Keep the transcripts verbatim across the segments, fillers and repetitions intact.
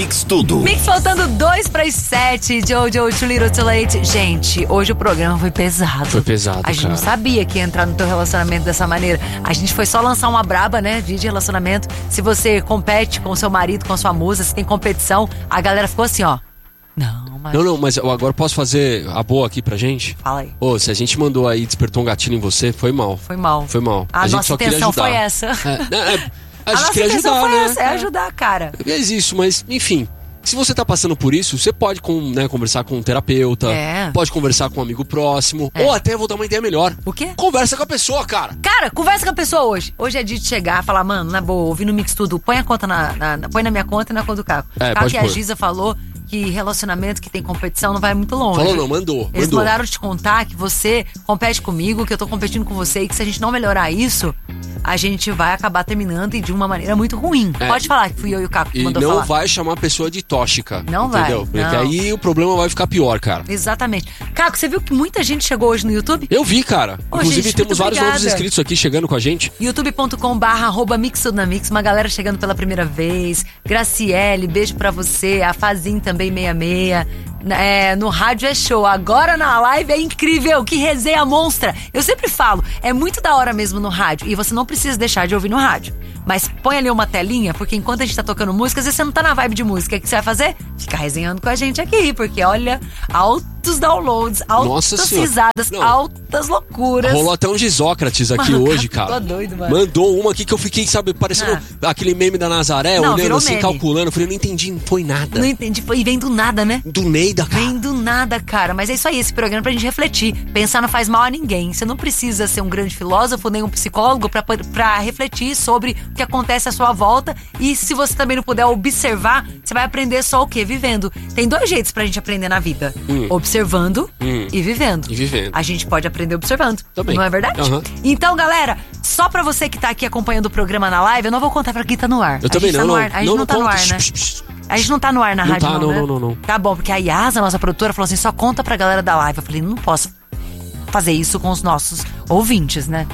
Mix Tudo. Mix faltando dois para as sete. Jojo, Too Little Too Late. Gente, hoje o programa foi pesado. Foi pesado, A gente cara. não sabia que ia entrar no teu relacionamento dessa maneira. A gente foi só lançar uma braba, né, de relacionamento. Se você compete com o seu marido, com a sua musa, se tem competição, a galera ficou assim, ó. Não, mas... Não, não, mas eu agora posso fazer a boa aqui pra gente? Fala aí. Ô, se a gente mandou aí, despertou um gatilho em você, foi mal. Foi mal. Foi mal. A, A gente nossa só queria intenção ajudar. foi essa. É, é, é, a, A gente nossa queria intenção ajudar, foi né? essa, é ajudar, cara. É isso, mas enfim. Se você tá passando por isso, você pode com, né, conversar com um terapeuta, É. pode conversar com um amigo próximo, É. ou até vou dar uma ideia melhor. O quê? Conversa com a pessoa, cara. Cara, conversa com a pessoa hoje. Hoje é dia de chegar e falar, mano, na boa, ouvindo o Mix Tudo, põe a conta na, na, na- põe na minha conta e na conta do Caco. É, Caco pode e a pôr. Giza falou que relacionamento que tem competição não vai muito longe. Falou não, mandou, Eles mandou. mandaram te contar que você compete comigo, que eu tô competindo com você e que se a gente não melhorar isso, a gente vai acabar terminando e de uma maneira muito ruim. É. Pode falar que fui eu e o Caco que E mandou não falar. vai chamar a pessoa de tóxica. Não vai, entendeu? Porque não. aí o problema vai ficar pior, cara. Exatamente. Caco, você viu que muita gente chegou hoje no YouTube? Eu vi, cara. Ô, Inclusive gente, temos muito vários novos obrigada. inscritos aqui chegando com a gente. youtube ponto com barra arroba Mix Tudo na Mix, uma galera chegando pela primeira vez. Graciele, beijo pra você. A Fazin também, sessenta e seis. É, no rádio é show, agora na live é incrível, que resenha monstra. Eu sempre falo, é muito da hora mesmo no rádio, e você não precisa deixar de ouvir no rádio. Mas põe ali uma telinha, porque enquanto a gente tá tocando música, às vezes você não tá na vibe de música. O que você vai fazer? Ficar resenhando com a gente aqui, porque olha, altos downloads, Nossa altas Senhora. risadas, Não. altas loucuras. Rolou até um Gisócrates aqui Mano, hoje, cara, cara. tô doido, mano. Mandou uma aqui que eu fiquei, sabe, parecendo aquele meme da Nazaré, Não, olhando virou assim, meme. calculando. Eu falei, não entendi, não foi nada. Não entendi, foi, e vem do nada, né? Do Neida, cara. Vem do nada, cara. Mas é isso aí, esse programa é pra gente refletir. Pensar não faz mal a ninguém. Você não precisa ser um grande filósofo, nem um psicólogo pra, pra refletir sobre o que acontece à sua volta. E se você também não puder observar, você vai aprender só o quê? Vivendo. Tem dois jeitos pra gente aprender na vida. Hum. Observando Hum. e vivendo. E vivendo. A gente pode aprender observando. Também. Não é verdade? Aham. Então, galera, só pra você que tá aqui acompanhando o programa na live, eu não vou contar pra quem tá no ar. Eu a também gente não, tá no não. ar. A gente Não, não, não tá no conta. ar, né? Psh, psh, psh. A gente não tá no ar na Não rádio, tá, não, não, né? não, não, não. Tá bom, porque a Yasa, nossa produtora, falou assim, só conta pra galera da live. Eu falei, não posso fazer isso com os nossos ouvintes, né?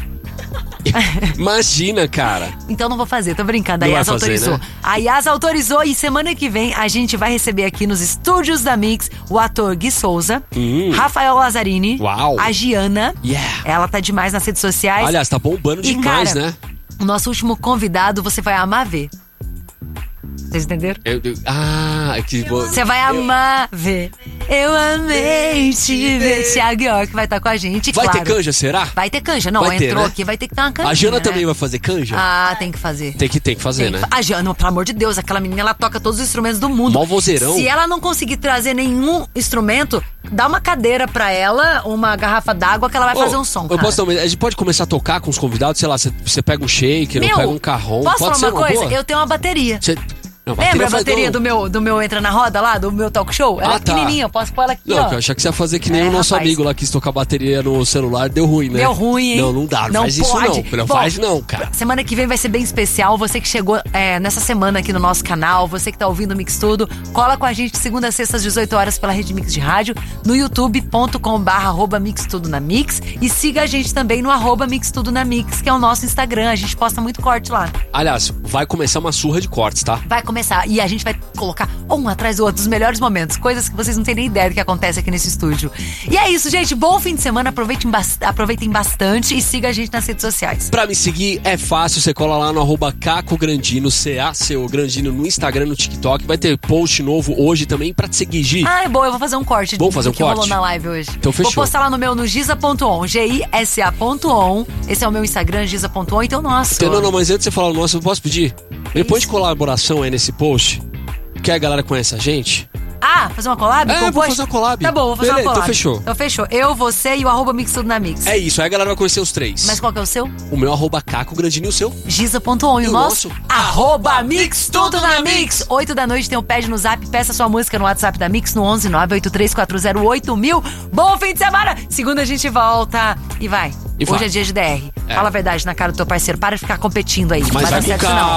Imagina, cara. Então não vou fazer, tô brincando. A Não vai Yasa fazer, autorizou. né? A Yasa autorizou e semana que vem a gente vai receber aqui nos estúdios da Mix o ator Gui Souza, Hum. Rafael Lazzarini, Uau. a Giana. Yeah. Ela tá demais nas redes sociais. Aliás, tá bombando E, demais, cara, né? O nosso último convidado você vai amar ver. Vocês entenderam? Eu- eu- ah, é que vou... Você vai amar ver. Eu amei te ver. Thiago York vai estar com a gente, Vai claro. ter canja, será? Vai ter canja. Não, Vai ter, entrou né? aqui, vai ter que ter uma canjinha, A Jana né? também vai fazer canja? Ah, tem que fazer. Tem que, tem que fazer, Tem né? que fa- A Jana, pelo amor de Deus, aquela menina, ela toca todos os instrumentos do mundo. Mó vozeirão. Se ela não conseguir trazer nenhum instrumento, dá uma cadeira pra ela, uma garrafa d'água que ela vai Ô, fazer um som, eu cara. posso dar uma- A gente pode começar a tocar com os convidados, sei lá, você, você pega um shaker, ou Meu, pega um carrom. posso pode falar ser uma coisa? boa? Eu tenho uma bateria. Você... Não, Lembra a faz- bateria não. do meu, do meu Entra na Roda lá, do meu talk show? Ela Ah, é tá. pequenininha, eu posso pôr ela aqui, Não, ó. que eu achei que você ia fazer que nem É, o nosso rapaz. amigo lá que quis tocar bateria no celular, deu ruim, né? Deu ruim, hein? Não, não dá, não, Não faz isso pode. não. Não Bom, faz não, cara. Semana que vem vai ser bem especial. Você que chegou é, nessa semana aqui no nosso canal, você que tá ouvindo o Mix Tudo, cola com a gente de segunda a sexta às dezoito horas pela Rede Mix de Rádio, no youtube ponto com barra arroba Mix Tudo na Mix, e siga a gente também no arroba Mix Tudo na Mix, que é o nosso Instagram. A gente posta muito corte lá. Aliás, vai começar uma surra de cortes, tá? Vai começar e a gente vai colocar um atrás do outro, os melhores momentos, coisas que vocês não têm nem ideia do que acontece aqui nesse estúdio. E é isso, gente. Bom fim de semana, aproveitem, bas- aproveitem bastante e siga a gente nas redes sociais. Pra me seguir é fácil, você cola lá no arroba Caco Grandino, C A C O Grandino, no Instagram, no TikTok. Vai ter post novo hoje também pra te seguir, Gi. Ah, é boa, eu vou fazer um corte. Vamos fazer do um que rolou corte? na live hoje. Então fechou. Vou postar lá no meu, no giza ponto on, G I S A ponto on. Esse é o meu Instagram, giza ponto on. Então, nossa. Não, não, mas antes de você falar o nosso, eu posso pedir? Depois de colaboração aí nesse post, que a galera conhece a gente. Ah, fazer uma collab? É, com vou o post? fazer uma collab. Tá bom, vou fazer Beleza, uma então collab. fechou. Então fechou. Eu, você e o arroba Mix Tudo na Mix. É isso, aí a galera vai conhecer os três. Mas qual que é o seu? O meu arroba Caco Grandino e o seu? giza ponto on. E E o o nosso? nosso? Arroba Mix Tudo na Mix. oito da noite tem o Pede no Zap. Peça sua música no WhatsApp da Mix no onze nove oito três quatro zero oito mil. Bom fim de semana. Segunda a gente volta. E vai. E Hoje vai. é dia de D R. É. Fala a verdade na cara do teu parceiro. Para de ficar competindo aí. Mas Vai vai dar com certo calma. não.